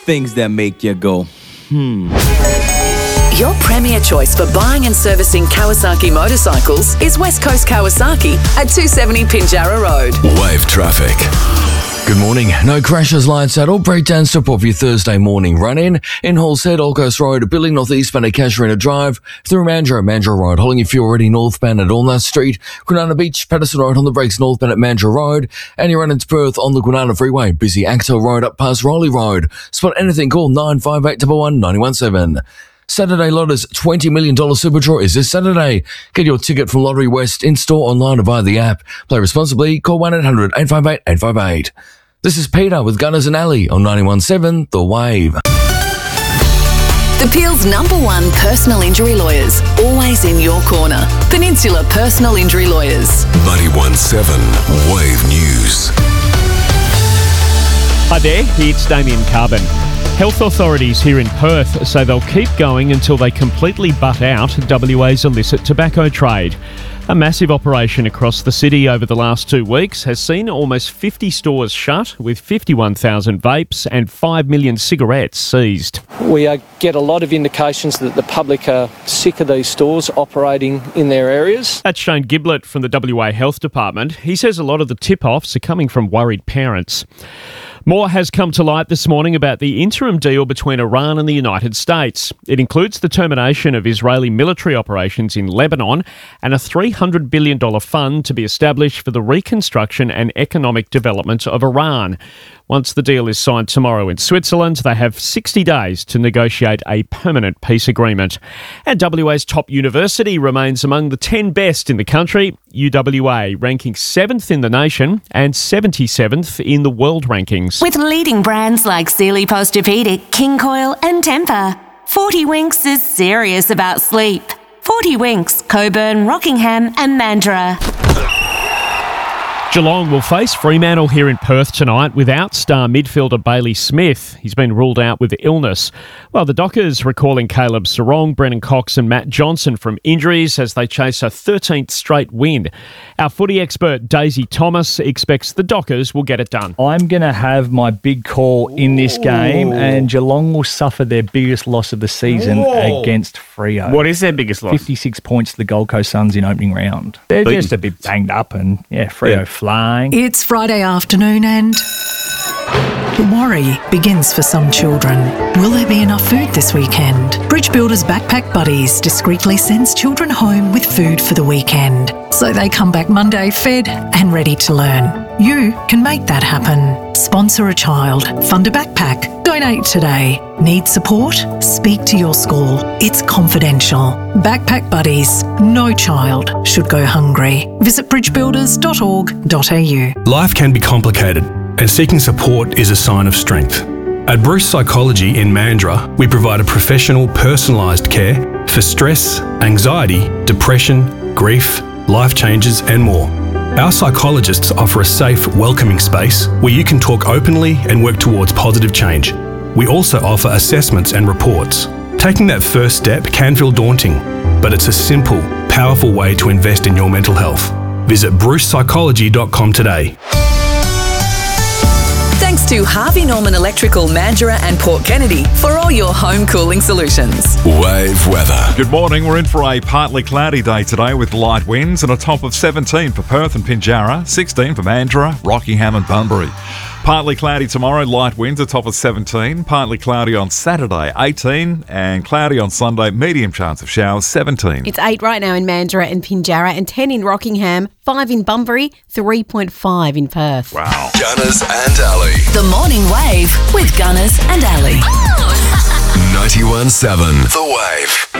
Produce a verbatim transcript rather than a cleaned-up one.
things that make you go, hmm. Your premier choice for buying and servicing Kawasaki motorcycles is West Coast Kawasaki at two seventy Pinjarra Road. Wave traffic. Good morning. No crashes, lights out, or breakdowns to pop your Thursday morning run-in. In Halstead, Old Coast Road, Billy northeastbound at Casuarina Drive, through Mandurah, Mandurah Road, holding if you're already northbound at Allnutt Street, Kwinana Beach, Patterson Road on the brakes northbound at Mandurah Road, and you run into Perth on the Kwinana Freeway, busy Axel Road up past Rowley Road. Spot anything, call nine five eight one one nine one seven. Saturday Lotto's twenty million dollars Super Draw is this Saturday. Get your ticket from Lottery West in-store, online, or via the app. Play responsibly. Call one eight hundred eight five eight eight five eight. This is Peter with Gunners and Alley on ninety-one point seven The Wave. The Peel's number one personal injury lawyers, always in your corner. Peninsula Personal Injury Lawyers. ninety-one point seven Wave News. Hi there, it's Damien Carbon. Health authorities here in Perth say they'll keep going until they completely butt out W A's illicit tobacco trade. A massive operation across the city over the last two weeks has seen almost fifty stores shut, with fifty-one thousand vapes and five million cigarettes seized. We uh, get a lot of indications that the public are sick of these stores operating in their areas. That's Shane Giblett from the W A Health Department. He says a lot of the tip-offs are coming from worried parents. More has come to light this morning about the interim deal between Iran and the United States. It includes the termination of Israeli military operations in Lebanon and a three hundred billion dollars fund to be established for the reconstruction and economic development of Iran. Once the deal is signed tomorrow in Switzerland, they have sixty days to negotiate a permanent peace agreement. And W A's top university remains among the ten best in the country, U W A ranking seventh in the nation and seventy-seventh in the world rankings. With leading brands like Sealy Posturepedic, King Coil and Tempur, forty Winks is serious about sleep. forty Winks, Coburn, Rockingham and Mandurah. Geelong will face Fremantle here in Perth tonight without star midfielder Bailey Smith. He's been ruled out with illness. Well, the Dockers recalling Caleb Sarong, Brennan Cox and Matt Johnson from injuries as they chase a thirteenth straight win. Our footy expert Daisy Thomas expects the Dockers will get it done. I'm going to have my big call in this game, and Geelong will suffer their biggest loss of the season Whoa. against Freo. What is their biggest loss? fifty-six points to the Gold Coast Suns in opening round. They're Beaten. just a bit banged up, and yeah, Freo yeah. flying. It's Friday afternoon and the worry begins for some children. Will there be enough food this weekend? Bridge Builders Backpack Buddies discreetly sends children home with food for the weekend, so they come back Monday fed and ready to learn. You can make that happen. Sponsor a child, fund a backpack, donate today. Need support? Speak to your school. It's confidential. Backpack Buddies. No child should go hungry. Visit bridge builders dot org dot a u. Life can be complicated, and seeking support is a sign of strength. At Bruce Psychology in Mandurah, we provide a professional, personalised care for stress, anxiety, depression, grief, life changes and more. Our psychologists offer a safe, welcoming space where you can talk openly and work towards positive change. We also offer assessments and reports. Taking that first step can feel daunting, but it's a simple, powerful way to invest in your mental health. Visit bruce psychology dot com today. Thanks to Harvey Norman Electrical, Mandurah and Port Kennedy for all your home cooling solutions. Wave weather. Good morning. We're in for a partly cloudy day today with light winds and a top of seventeen for Perth and Pinjarra, sixteen for Mandurah, Rockingham and Bunbury. Partly cloudy tomorrow, light winds, a top of seventeen. Partly cloudy on Saturday, eighteen. And cloudy on Sunday, medium chance of showers, seventeen. It's eight right now in Mandurah and Pinjarra and ten in Rockingham, five in Bunbury, three point five in Perth. Wow. Gunners and Alley. The Morning Wave with Gunners and Alley. ninety-one point seven The Wave.